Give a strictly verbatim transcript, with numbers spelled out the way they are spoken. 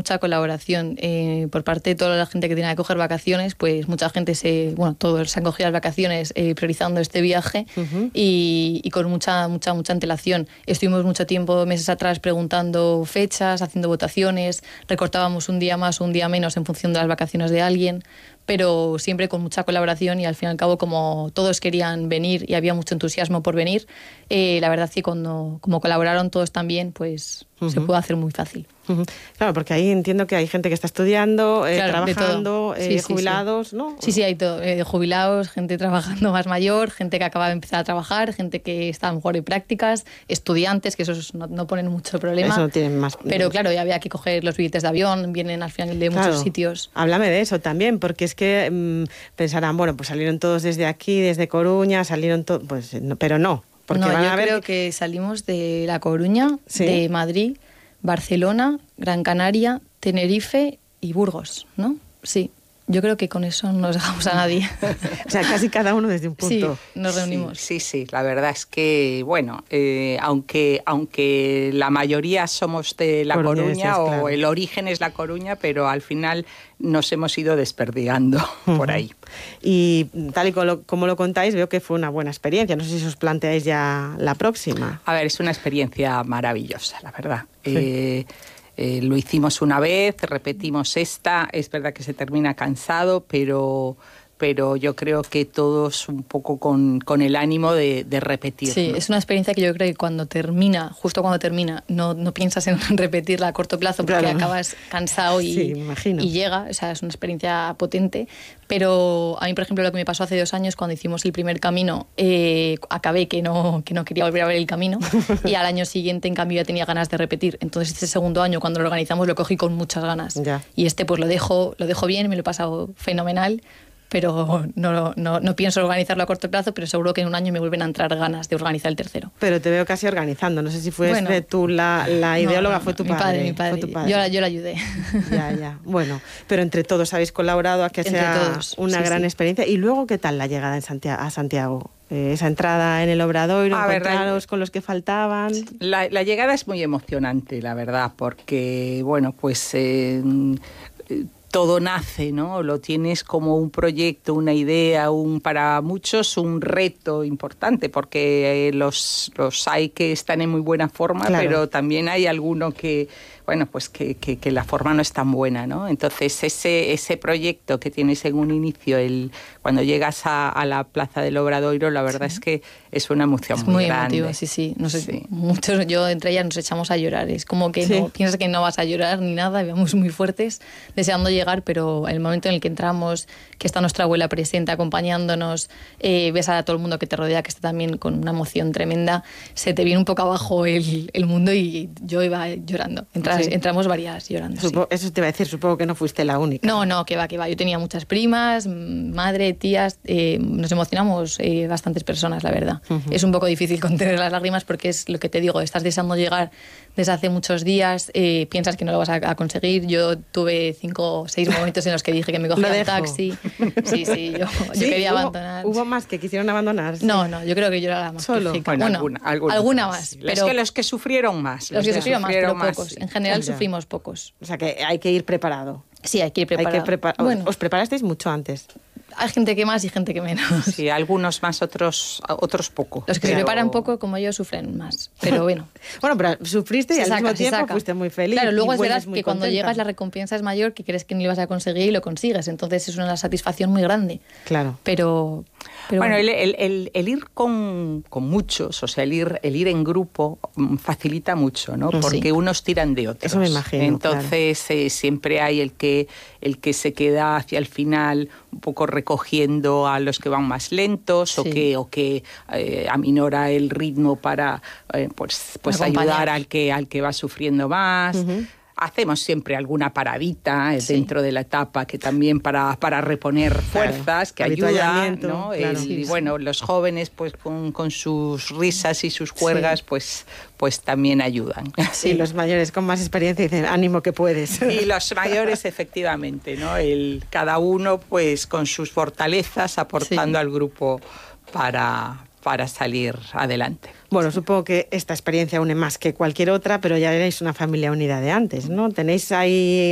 mucha colaboración eh, por parte de toda la gente que tenía que coger vacaciones, pues mucha gente se, bueno, todos se han cogido las vacaciones eh, priorizando este viaje uh-huh. y, y con mucha, mucha, mucha antelación. Estuvimos mucho tiempo, meses atrás, preguntando fechas, haciendo votaciones, recortábamos un día más o un día menos en función de las vacaciones de alguien, pero siempre con mucha colaboración y al fin y al cabo como todos querían venir y había mucho entusiasmo por venir, eh, la verdad es que cuando como colaboraron todos también, pues uh-huh. se puede hacer muy fácil. Uh-huh. Claro, porque ahí entiendo que hay gente que está estudiando, eh, claro, trabajando, sí, eh, sí, jubilados, sí. ¿no? Sí, sí, hay todo, eh, jubilados, gente trabajando más mayor, gente que acaba de empezar a trabajar, gente que está a lo mejor en prácticas, estudiantes, que esos no, no ponen mucho problema. Eso no tienen más. Pero claro, ya había que coger los billetes de avión, vienen al final de claro. muchos sitios. Háblame de eso también, porque es que mmm, pensarán, bueno, pues salieron todos desde aquí, desde Coruña, salieron todos, pues, no, pero no. Porque no, van yo a ver creo que... que salimos de La Coruña, ¿sí? De Madrid, Barcelona, Gran Canaria, Tenerife y Burgos, ¿no? Sí. Yo creo que con eso no nos dejamos a nadie. O sea, casi cada uno desde un punto. Sí, nos reunimos. Sí, sí, sí. La verdad es que, bueno, eh, aunque, aunque la mayoría somos de La Coruña o claro. el origen es La Coruña, pero al final nos hemos ido desperdigando uh-huh. por ahí. Y tal y como lo, como lo contáis, veo que fue una buena experiencia. No sé si os planteáis ya la próxima. A ver, es una experiencia maravillosa, la verdad. Sí. Eh, Eh, lo hicimos una vez, repetimos esta, es verdad que se termina cansado, pero, pero yo creo que todos un poco con, con el ánimo de, de repetir. Sí, ¿no? Es una experiencia que yo creo que cuando termina, justo cuando termina, no, no piensas en repetirla a corto plazo porque claro. acabas cansado y, sí, me imagino. y llega, o sea, es una experiencia potente. Pero a mí, por ejemplo, lo que me pasó hace dos años cuando hicimos el primer camino, eh, acabé que no, que no quería volver a ver el camino y al año siguiente, en cambio, ya tenía ganas de repetir. Entonces, este segundo año, cuando lo organizamos, lo cogí con muchas ganas. Ya. Y este, pues lo dejo, lo dejo bien, me lo he pasado fenomenal, pero no, no, no pienso organizarlo a corto plazo, pero seguro que en un año me vuelven a entrar ganas de organizar el tercero. Pero te veo casi organizando, no sé si fuiste bueno, tú la, la ideóloga, no, no, fue tu mi padre. padre, mi padre. Fue tu padre. Yo, la, yo la ayudé. Ya, ya, bueno, pero entre todos habéis colaborado a que entre sea todos, una sí, gran sí. experiencia. Y luego, ¿qué tal la llegada en Santiago, a Santiago? Eh, esa entrada en el Obradoiro, a encontraros ver, con los que faltaban. La, la llegada es muy emocionante, la verdad, porque, bueno, pues... Eh, todo nace, ¿no? Lo tienes como un proyecto, una idea, un para muchos un reto importante, porque los, los hay que están en muy buena forma, claro. pero también hay alguno que, bueno, pues que, que, que la forma no es tan buena, ¿no? Entonces ese, ese proyecto que tienes en un inicio, el cuando llegas a, a la Plaza del Obradoiro, la verdad sí. es que es una emoción es muy, muy grande. Emotivo, sí, sí. No sé, sí. Muchos, yo entre ellas nos echamos a llorar. Es como que sí. no, piensas que no vas a llorar ni nada, y vamos muy fuertes, deseando llegar, pero el momento en el que entramos, que está nuestra abuela presente acompañándonos, eh, ves a todo el mundo que te rodea, que está también con una emoción tremenda, se te viene un poco abajo el, el mundo y yo iba llorando. Entras, sí. Entramos varias llorando. Supo, sí. Eso te iba a decir, supongo que no fuiste la única. No, no, que va, que va. Yo tenía muchas primas, madre, tías, eh, nos emocionamos eh, bastantes personas, la verdad. Uh-huh. Es un poco difícil contener las lágrimas porque es lo que te digo, estás deseando llegar desde hace muchos días, eh, piensas que no lo vas a, a conseguir. Yo tuve cinco o seis momentos en los que dije que me cogía un taxi. Sí, sí, yo, ¿Sí? yo quería ¿Hubo, abandonar. ¿Hubo más que quisieron abandonar? ¿Sí? No, no, yo creo que yo era la más Solo. Bueno, bueno, alguna, alguna, alguna más. Sí. Pero es que los que sufrieron más. Los, los que, que sufrieron más, pero más, pocos. Sí. En general ya. sufrimos pocos. O sea que hay que ir preparado. Sí, hay que ir preparado. Hay que prepar- bueno. ¿Os preparasteis mucho antes? Hay gente que más y gente que menos. Sí, algunos más, otros otros poco. Los que pero... se preparan poco, como yo, sufren más. Pero bueno. Bueno, pero sufriste y al mismo tiempo saca. fuiste muy feliz. Claro, luego es verdad que contenta. Cuando llegas la recompensa es mayor, que crees que no lo ibas a conseguir y lo consigues. Entonces es una satisfacción muy grande. Claro. Pero... pero bueno, bueno. El, el, el ir con, con muchos, o sea, el ir, el ir en grupo facilita mucho, ¿no? Porque sí. unos tiran de otros. Eso me imagino. Entonces claro. eh, siempre hay el que, el que se queda hacia el final un poco recogiendo a los que van más lentos sí. o que, o que eh, aminora el ritmo para eh, pues, pues ayudar al que, al que va sufriendo más. Uh-huh. Hacemos siempre alguna paradita sí. dentro de la etapa que también para, para reponer fuerzas, claro, que ayuda, ¿no? Claro. El, Sí, y bueno, los jóvenes pues con, con sus risas y sus juergas sí. pues, pues también ayudan. Sí, los mayores con más experiencia dicen ánimo que puedes. Y los mayores efectivamente, ¿no? El, cada uno pues con sus fortalezas aportando sí. al grupo para, para salir adelante. Bueno, supongo que esta experiencia une más que cualquier otra, pero ya erais una familia unida de antes, ¿no? ¿Tenéis ahí